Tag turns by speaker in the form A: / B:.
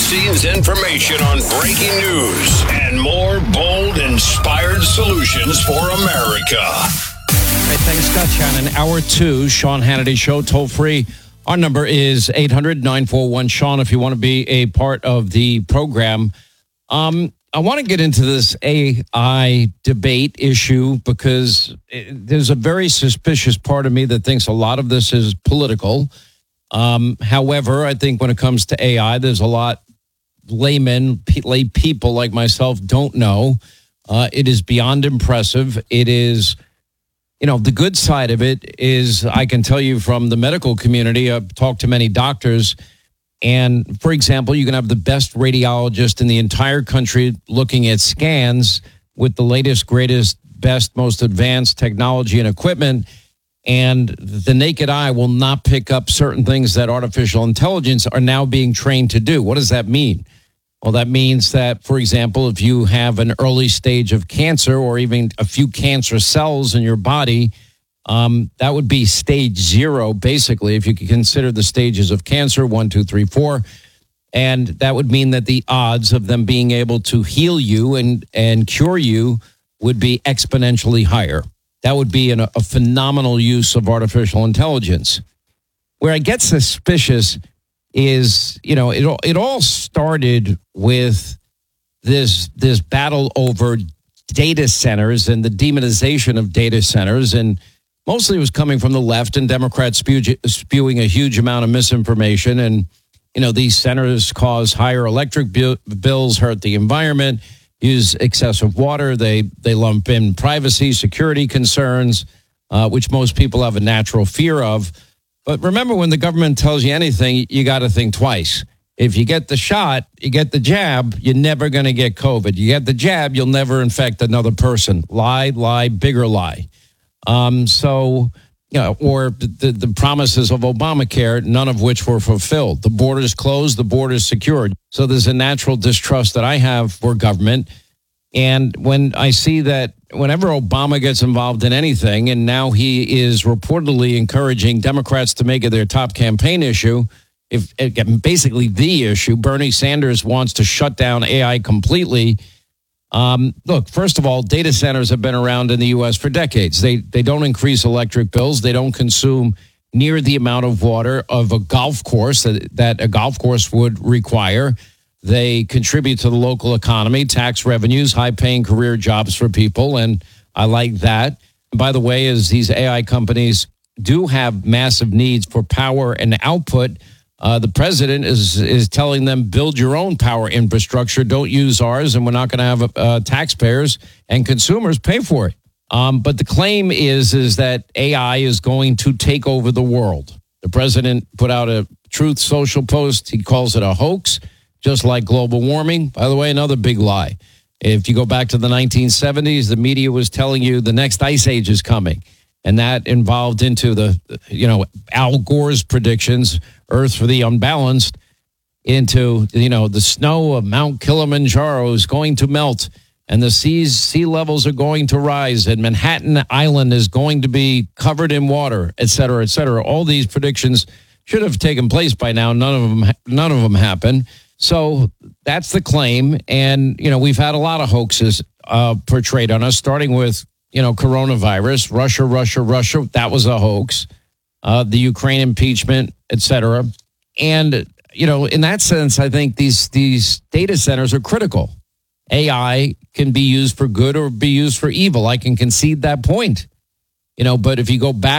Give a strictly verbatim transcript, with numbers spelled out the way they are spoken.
A: Bernstein's information on breaking news and more bold, inspired solutions for America.
B: Hey, thanks, Scott Shannon. Hour two, Sean Hannity Show, toll free. Our number is eight hundred, nine four one, Sean, if you want to be a part of the program. Um, I want to get into this A I debate issue because it, there's a very suspicious part of me that thinks a lot of this is political. Um, however, I think when it comes to A I, there's a lot laymen, lay people like myself don't know. Uh, it is beyond impressive. It is, you know, the good side of it is I can tell you from the medical community, I've talked to many doctors. And for example, you can have the best radiologist in the entire country looking at scans with the latest, greatest, best, most advanced technology and equipment. And the naked eye will not pick up certain things that artificial intelligence are now being trained to do. What does that mean? Well, that means that, for example, if you have an early stage of cancer or even a few cancer cells in your body, um, that would be stage zero, basically, if you could consider the stages of cancer, one, two, three, four. And that would mean that the odds of them being able to heal you and, and cure you would be exponentially higher. That would be an, a phenomenal use of artificial intelligence. Where I get suspicious is, you know, it all, it all started with this this battle over data centers and the demonization of data centers. And mostly it was coming from the left and Democrats spew, spewing a huge amount of misinformation. And, you know, these centers cause higher electric bill, bills, hurt the environment, use excessive water. They they lump in privacy, security concerns, uh, which most people have a natural fear of. But remember, when the government tells you anything, you got to think twice. If you get the shot, you get the jab, you're never going to get COVID. You get the jab, you'll never infect another person. Lie, lie, bigger lie. Um, so, you know, or the, the promises of Obamacare, none of which were fulfilled. The borders closed, the borders secured. So there's a natural distrust that I have for government. And when I see that whenever Obama gets involved in anything, and now he is reportedly encouraging Democrats to make it their top campaign issue, if basically the issue, Bernie Sanders wants to shut down A I completely. Um, look, first of all, data centers have been around in the U S for decades. They they don't increase electric bills. They don't consume near the amount of water of a golf course that, that a golf course would require. They contribute to the local economy, tax revenues, high-paying career jobs for people, and I like that. By the way, as these A I companies do have massive needs for power and output, uh, the president is is telling them, build your own power infrastructure, don't use ours, and we're not going to have uh, taxpayers and consumers pay for it. Um, but the claim is, is that A I is going to take over the world. The president put out a Truth Social post. He calls it a hoax, just like global warming. By the way, another big lie. If you go back to the nineteen seventies, the media was telling you the next ice age is coming. And that involved into the, you know, Al Gore's predictions, Earth for the Unbalanced, into, you know, the snow of Mount Kilimanjaro is going to melt and the seas, sea levels are going to rise and Manhattan Island is going to be covered in water, et cetera, et cetera. All these predictions should have taken place by now. None of them, none of them happened. So that's the claim. And, you know, we've had a lot of hoaxes uh, portrayed on us, starting with, you know, coronavirus, Russia, Russia, Russia. That was a hoax. Uh, the Ukraine impeachment, et cetera. And, you know, in that sense, I think these these data centers are critical. A I can be used for good or be used for evil. I can concede that point. You know, but if you go back